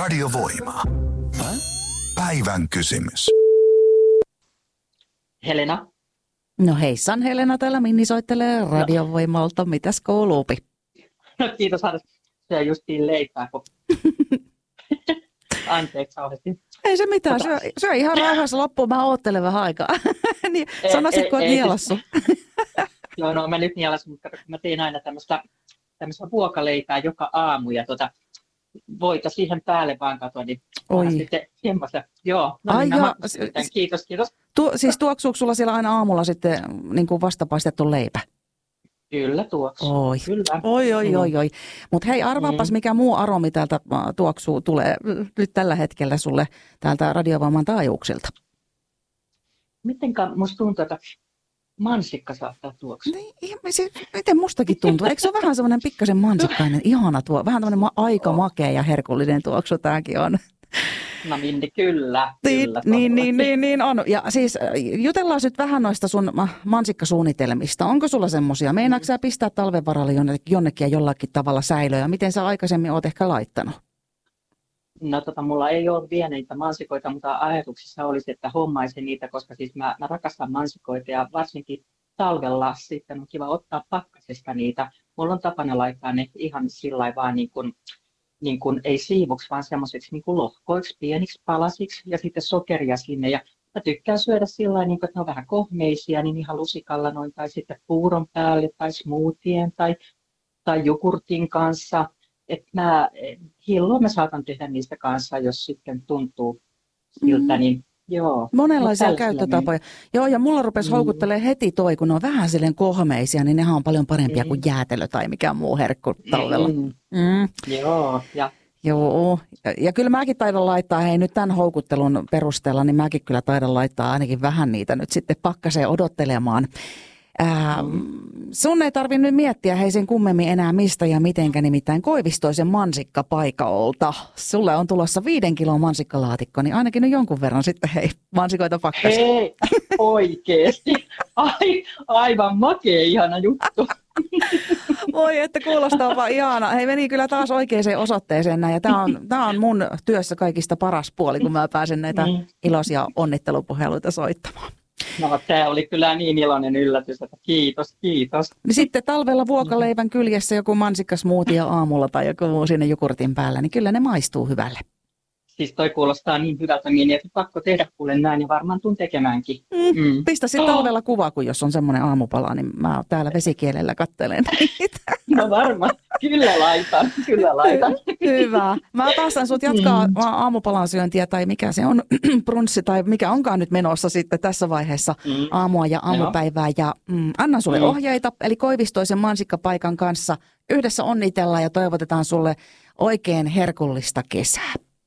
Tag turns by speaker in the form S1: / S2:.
S1: Radiovoima. Päivän kysymys.
S2: Helena.
S3: No heissan Helena, täällä Minni soittelee Radiovoimalta. Mitäs kuuluupi?
S2: No kiitos, Hannes. Se on justiin leipää. Anteeksi kauheasti.
S3: Ei se mitään, syö ihan rauhassa loppuun. Mä oottelen vähän aikaa. Niin, sanoisitko, että nielassu?
S2: Joo, no mä nyt nielassun, mutta mä teen aina tämmöistä vuokaleipää joka aamu ja voita siihen päälle vaan katoa, niin sitten semmoista. Joo, no niin kiitos.
S3: Siis tuoksuuko sulla siellä aina aamulla sitten niin kuin vastapaistettu leipä?
S2: Kyllä tuoksuu.
S3: Oi.
S2: Kyllä.
S3: Oi. Mutta hei, arvaapas mikä muu aromi täältä tulee nyt tällä hetkellä sulle täältä Radiovoiman taajuuksilta.
S2: Musta tuntuu, että mansikka saattaa tuoksua.
S3: Niin, miten mustakin tuntuu? Eikö se ole vähän semmoinen pikkasen mansikkainen, ihana vähän tämmöinen aika makea ja herkullinen tuoksu tämäkin on?
S2: No Minni, kyllä.
S3: Niin on. Ja siis jutellaan nyt vähän noista sun mansikkasuunnitelmista. Onko sulla semmoisia? Meinaatko sä pistää talven varalle jonnekin ja jollakin tavalla säilöä? Miten sä aikaisemmin oot ehkä laittanut?
S2: No mulla ei ole vielä niitä mansikoita, mutta ajatuksissa olisi, että hommaisin niitä, koska siis mä rakastan mansikoita ja varsinkin talvella sitten on kiva ottaa pakkasesta niitä. Mulla on tapana laittaa ne ihan sillä vaan niin kuin ei siivuksi, vaan semmoisiksi niin kuin lohkoiksi, pieniksi palasiksi ja sitten sokeria sinne. Ja mä tykkään syödä sillä niin että ne on vähän kohmeisia, niin ihan lusikalla noin, tai sitten puuron päälle, tai smoothien, tai jogurtin kanssa. Että hilloa mä saatan tehdä niistä kanssa, jos sitten tuntuu siltä, niin joo.
S3: Monenlaisia käyttötapoja. Joo, ja mulla rupesi houkuttelee heti toi, kun ne on vähän silleen kohmeisia, niin nehän on paljon parempia kuin jäätelö tai mikään muu herkku talvella.
S2: Joo, ja.
S3: Joo, ja kyllä mäkin taidan laittaa, hei nyt tämän houkuttelun perusteella, niin mäkin kyllä taidan laittaa ainakin vähän niitä nyt sitten pakkaseen odottelemaan. Sun ei tarvitse nyt miettiä hei sen kummemmin enää mistä ja mitenkä, nimittäin Koivistoisen mansikkapaikalta. Sulle on tulossa 5 kilon mansikkalaatikko, niin ainakin nyt jonkun verran sitten hei mansikoita pakkaseen.
S2: Hei, oikeesti. Aivan makea, ihana juttu.
S3: Voi, että kuulostaa ihana. Hei, meni kyllä taas oikeaan osoitteeseen näin. Ja tämä on mun työssä kaikista paras puoli, kun mä pääsen näitä iloisia onnittelupuheluita soittamaan.
S2: No, tämä oli kyllä niin iloinen yllätys, että kiitos.
S3: Niin sitten talvella vuokaleivän kyljessä joku mansikkasmoothie aamulla tai joku muu sinne jogurtin päällä, niin kyllä ne maistuu hyvälle.
S2: Siis toi kuulostaa niin hyvältä, niin että pakko tehdä kuule näin ja varmaan tuun tekemäänkin.
S3: Pistä sitten talvella kuva, kun jos on semmoinen aamupala, niin mä täällä vesikielellä katselen niitä.
S2: No varmaan, kyllä laitan.
S3: Hyvä. Mä päästän sut jatkaa aamupalan syöntiä tai mikä se on, brunssi tai mikä onkaan nyt menossa sitten tässä vaiheessa aamua ja aamupäivää. Ja annan sulle ohjeita, eli Koivistoisen mansikkapaikan kanssa yhdessä onnitellaan ja toivotetaan sulle oikein herkullista kesää.